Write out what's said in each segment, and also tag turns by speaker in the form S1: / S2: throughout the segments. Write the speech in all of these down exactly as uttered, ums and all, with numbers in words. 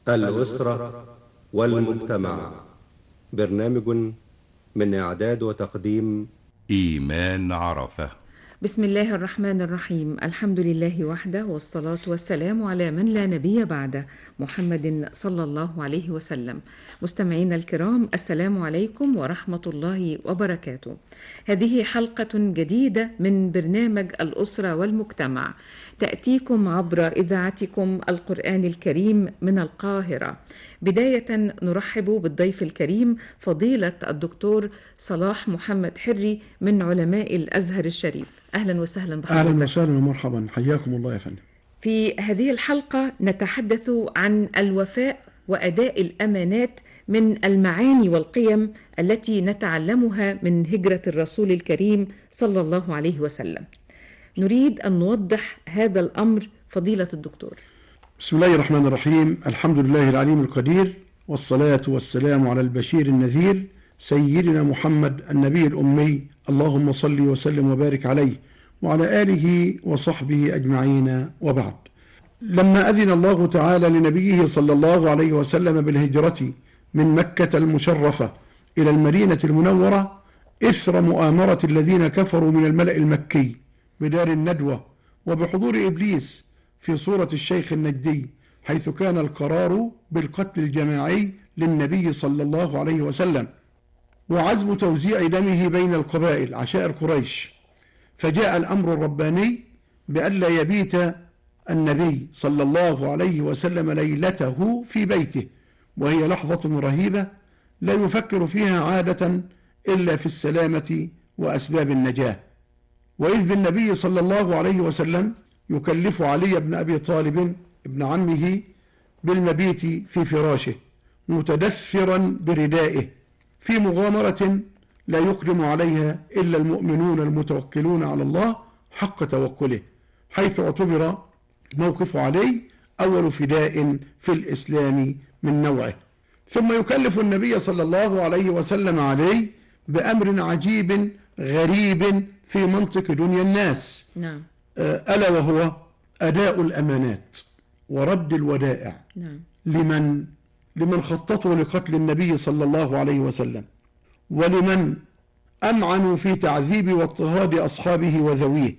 S1: الأسرة والمجتمع. برنامج من إعداد وتقديم
S2: إيمان عرفة.
S3: بسم الله الرحمن الرحيم. الحمد لله وحده، والصلاة والسلام على من لا نبي بعده، محمد صلى الله عليه وسلم. مستمعينا الكرام، السلام عليكم ورحمة الله وبركاته. هذه حلقة جديدة من برنامج الأسرة والمجتمع، تأتيكم عبر إذاعتكم القرآن الكريم من القاهرة. بداية نرحب بالضيف الكريم فضيلة الدكتور صلاح محمد حري من علماء الأزهر الشريف. أهلا وسهلا بحضرتك.
S4: أهلا وسهلا ومرحبا، حياكم الله يا فندم.
S3: في هذه الحلقة نتحدث عن الوفاء وأداء الأمانات من المعاني والقيم التي نتعلمها من هجرة الرسول الكريم صلى الله عليه وسلم. نريد أن نوضح هذا الأمر فضيلة الدكتور.
S4: بسم الله الرحمن الرحيم. الحمد لله العليم القدير، والصلاة والسلام على البشير النذير سيدنا محمد النبي الأمي، اللهم صل وسلم وبارك عليه وعلى آله وصحبه أجمعين، وبعد. لما أذن الله تعالى لنبيه صلى الله عليه وسلم بالهجرة من مكة المشرفة إلى المدينة المنورة إثر مؤامرة الذين كفروا من الملأ المكي بدار الندوة وبحضور إبليس في صورة الشيخ النجدي، حيث كان القرار بالقتل الجماعي للنبي صلى الله عليه وسلم وعزم توزيع دمه بين القبائل عشائر قريش. فجاء الأمر الرباني بألا يبيت النبي صلى الله عليه وسلم ليلته في بيته، وهي لحظة رهيبة لا يفكر فيها عادة إلا في السلامة وأسباب النجاة. وإذ بالنبي صلى الله عليه وسلم يكلف علي بن أبي طالب ابن عمه بالمبيت في فراشه متدثرا بردائه في مغامرة لا يقدم عليها إلا المؤمنون المتوكلون على الله حق توكله، حيث اعتبر موقف علي أول فداء في الإسلام من نوعه. ثم يكلف النبي صلى الله عليه وسلم عليه بأمر عجيب غريب في منطق دنيا الناس،
S3: نعم.
S4: ألا وهو أداء الأمانات ورد الودائع.
S3: نعم.
S4: لمن لمن خططوا لقتل النبي صلى الله عليه وسلم، ولمن أمعنوا في تعذيب واضطهاد أصحابه وذويه،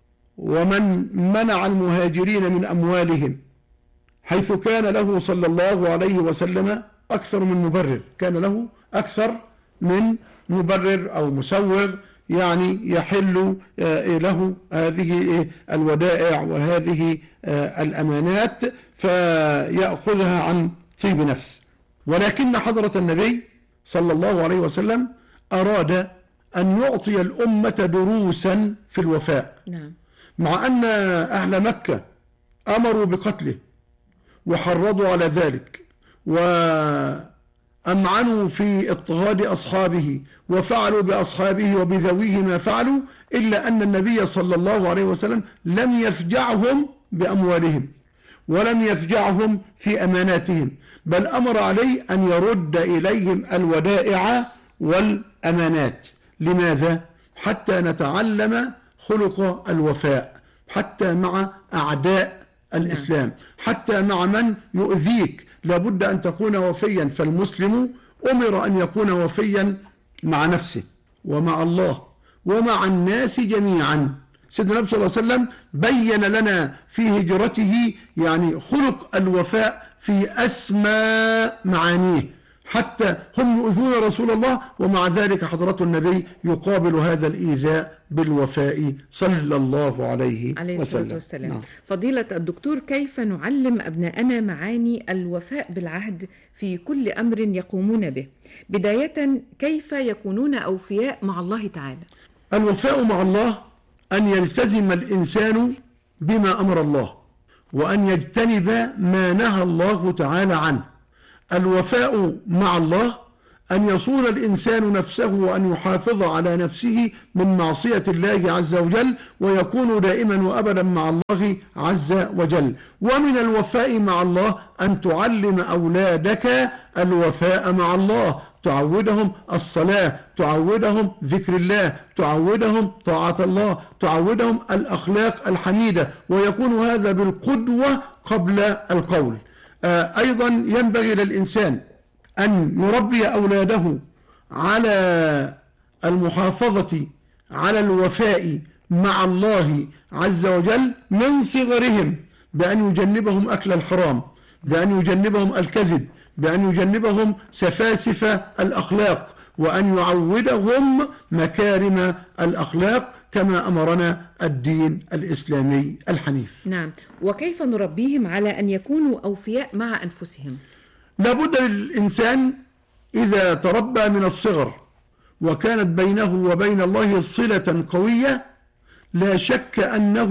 S4: ومن منع المهاجرين من أموالهم، حيث كان له صلى الله عليه وسلم أكثر من مبرر، كان له أكثر من مبرر أو مسوغ يعني يحل له هذه الودائع وهذه الأمانات فيأخذها عن طيب نفس. ولكن حضرة النبي صلى الله عليه وسلم أراد أن يعطي الأمة دروسا في الوفاء،
S3: نعم.
S4: مع أن أهل مكة أمروا بقتله وحرضوا على ذلك وأمعنوا في اضطهاد أصحابه وفعلوا بأصحابه وبذويه ما فعلوا، إلا أن النبي صلى الله عليه وسلم لم يفجعهم بأموالهم ولم يفجعهم في أماناتهم، بل أمر عليه أن يرد إليهم الودائع والأمانات. لماذا؟ حتى نتعلم خلق الوفاء، حتى مع أعداء الإسلام، حتى مع من يؤذيك لابد أن تكون وفيا. فالمسلم أمر أن يكون وفيا مع نفسه ومع الله ومع الناس جميعا. سيدنا النبي صلى الله عليه وسلم بين لنا في هجرته يعني خلق الوفاء في أسمى معانيه، حتى هم يؤذون رسول الله ومع ذلك حضرة النبي يقابل هذا الإيذاء بالوفاء صلى الله عليه,
S3: عليه
S4: وسلم.
S3: والسلام.
S4: نعم.
S3: فضيلة الدكتور، كيف نعلم أبناءنا معاني الوفاء بالعهد في كل أمر يقومون به؟ بداية، كيف يكونون أوفياء مع الله تعالى؟
S4: الوفاء مع الله أن يلتزم الإنسان بما أمر الله وأن يجتنب ما نهى الله تعالى عنه. الوفاء مع الله أن يصون الإنسان نفسه وأن يحافظ على نفسه من معصية الله عز وجل، ويكون دائما وأبدا مع الله عز وجل. ومن الوفاء مع الله أن تعلم أولادك الوفاء مع الله، تعودهم الصلاة، تعودهم ذكر الله، تعودهم طاعة الله، تعودهم الأخلاق الحميدة، ويكون هذا بالقدوة قبل القول. أيضا ينبغي للإنسان أن يربي أولاده على المحافظة على الوفاء مع الله عز وجل من صغرهم، بأن يجنبهم أكل الحرام، بأن يجنبهم الكذب، بأن يجنبهم سفاسف الأخلاق، وأن يعودهم مكارم الأخلاق كما أمرنا الدين الإسلامي الحنيف.
S3: نعم. وكيف نربيهم على أن يكونوا أوفياء مع أنفسهم؟
S4: لابد للإنسان إذا تربى من الصغر وكانت بينه وبين الله صلة قوية، لا شك أنه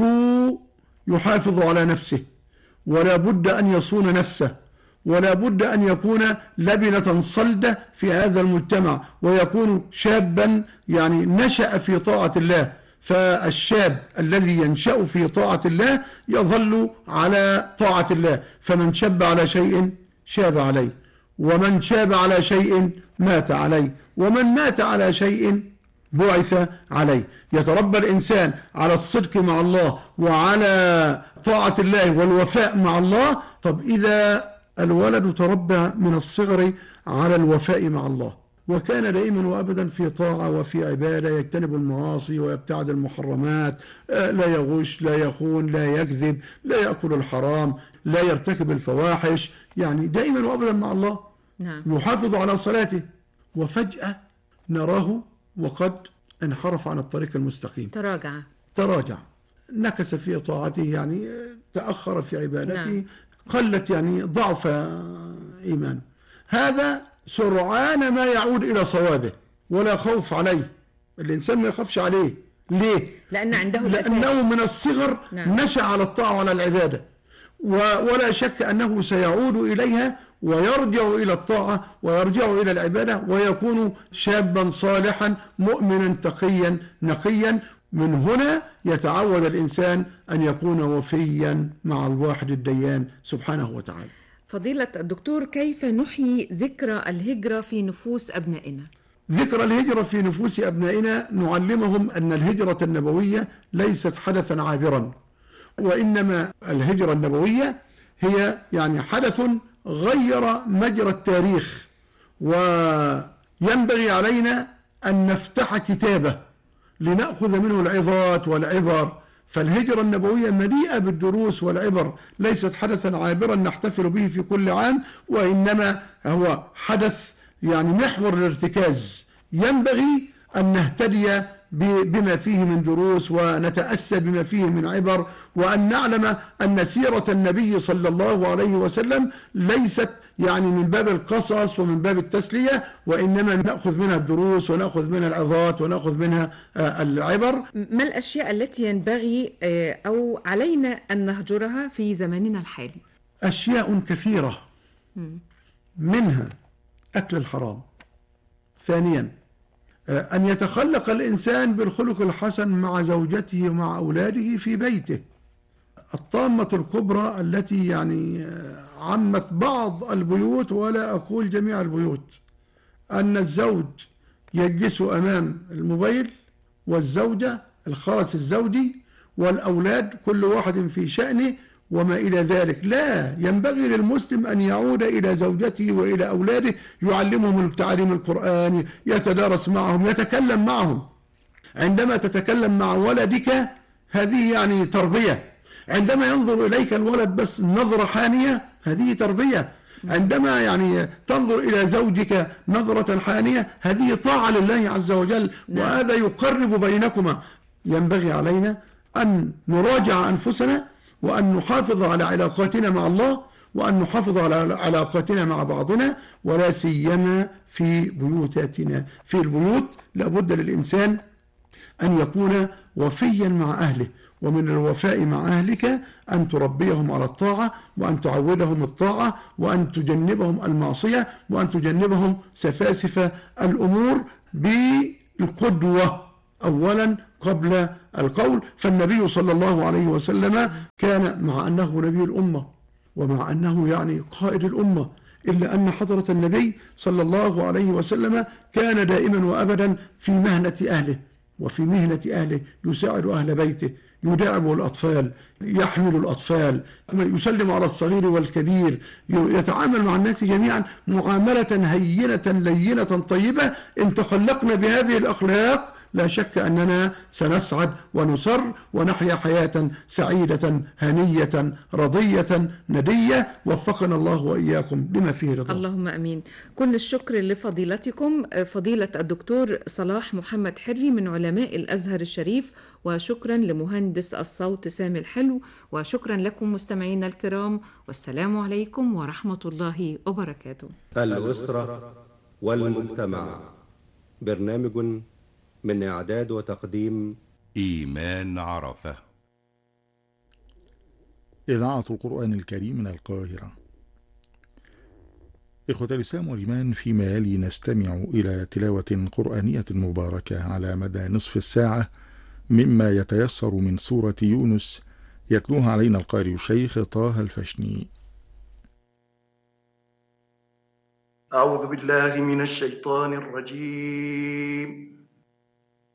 S4: يحافظ على نفسه، ولا بد أن يصون نفسه، ولا بد أن يكون لبنة صلدة في هذا المجتمع، ويكون شابا يعني نشأ في طاعة الله. فالشاب الذي ينشأ في طاعة الله يظل على طاعة الله، فمن شاب على شيء شاب عليه، ومن شاب على شيء مات عليه، ومن مات على شيء بعث عليه. يتربى الإنسان على الصدق مع الله وعلى طاعة الله والوفاء مع الله. طب إذا الولد تربى من الصغر على الوفاء مع الله، وكان دائما وأبدا في طاعة وفي عبادة، يجتنب المعاصي ويبتعد المحرمات، لا يغش، لا يخون، لا يكذب، لا يأكل الحرام، لا يرتكب الفواحش، يعني دائما وأبدا مع الله.
S3: نعم.
S4: يحافظ على صلاته، وفجأة نراه وقد انحرف عن الطريق المستقيم،
S3: تراجع
S4: تراجع نكس في طاعته، يعني تأخر في عبادته. نعم. قلت يعني ضعف إيمان. هذا سرعان ما يعود إلى صوابه، ولا خوف عليه، الإنسان ما يخافش عليه. ليه؟
S3: لأن عنده
S4: لأنه من الصغر نعم. نشأ على الطاعة وعلى العبادة، ولا شك أنه سيعود إليها ويرجع إلى الطاعة ويرجع إلى العبادة، ويكون شابا صالحا مؤمنا تقيا نقيا. من هنا يتعود الإنسان أن يكون وفيا مع الواحد الديان سبحانه وتعالى.
S3: فضيلة الدكتور، كيف نحيي ذكرى الهجرة في نفوس أبنائنا؟
S4: ذكرى الهجرة في نفوس أبنائنا نعلمهم أن الهجرة النبوية ليست حدثا عابرا، وإنما الهجرة النبوية هي يعني حدث غير مجرى التاريخ، وينبغي علينا أن نفتح كتابه لنأخذ منه العظات والعبر. فالهجرة النبوية مليئة بالدروس والعبر، ليست حدثا عابرا نحتفل به في كل عام، وإنما هو حدث يعني محور الارتكاز، ينبغي أن نهتدي بما فيه من دروس ونتأسى بما فيه من عبر، وأن نعلم أن سيرة النبي صلى الله عليه وسلم ليست يعني من باب القصص ومن باب التسلية، وإنما نأخذ منها الدروس ونأخذ منها العظات ونأخذ منها العبر.
S3: ما الأشياء التي ينبغي أو علينا أن نهجرها في زماننا الحالي؟
S4: أشياء كثيرة، منها أكل الحرام. ثانيا أن يتخلق الإنسان بالخلق الحسن مع زوجته ومع أولاده في بيته. الطامة الكبرى التي يعني عمت بعض البيوت ولا أقول جميع البيوت، أن الزوج يجلس أمام الموبايل، والزوجة الخرس الزوجي، والأولاد كل واحد في شأنه وما إلى ذلك. لا، ينبغي للمسلم أن يعود إلى زوجته وإلى أولاده، يعلمهم تعليم القرآن، يتدارس معهم، يتكلم معهم. عندما تتكلم مع ولدك هذه يعني تربية. عندما ينظر إليك الولد بس نظرة حانية هذه تربية. عندما يعني تنظر إلى زوجك نظرة حانية هذه طاعة لله عز وجل، وهذا يقرب بينكما. ينبغي علينا أن نراجع أنفسنا، وأن نحافظ على علاقاتنا مع الله، وأن نحافظ على علاقاتنا مع بعضنا، ولا سيما في بيوتاتنا. في البيوت لابد للإنسان أن يكون وفيا مع أهله، ومن الوفاء مع أهلك أن تربيهم على الطاعة، وأن تعودهم الطاعة، وأن تجنبهم المعصية، وأن تجنبهم سفاسف الأمور بالقدوة أولا قبل القول. فالنبي صلى الله عليه وسلم كان مع أنه نبي الأمة ومع أنه يعني قائد الأمة، إلا أن حضرة النبي صلى الله عليه وسلم كان دائما وأبدا في مهنة أهله وفي مهنة أهله، يساعد أهل بيته، يداعب الأطفال، يحمل الأطفال، يسلم على الصغير والكبير، يتعامل مع الناس جميعا معاملة هينة لينة طيبة. إن تخلقنا بهذه الأخلاق لا شك أننا سنسعد ونسر ونحيا حياة سعيدة هنية رضية ندية. وفقنا الله وإياكم لما فيه رضا.
S3: اللهم أمين. كل الشكر لفضيلتكم فضيلة الدكتور صلاح محمد حري من علماء الأزهر الشريف، وشكرا لمهندس الصوت سامي الحلو، وشكرا لكم مستمعينا الكرام، والسلام عليكم ورحمة الله وبركاته.
S1: الأسرة والمجتمع، برنامج من إعداد وتقديم
S2: إيمان عرفة.
S5: إذاعة القرآن الكريم من القاهرة. إخوة الإسلام والإيمان، فيما يلي نستمع إلى تلاوة قرآنية مباركة على مدى نصف الساعة مما يتيسر من سورة يونس، يتلوها علينا القارئ الشيخ طه الفشني.
S6: أعوذ بالله من الشيطان الرجيم.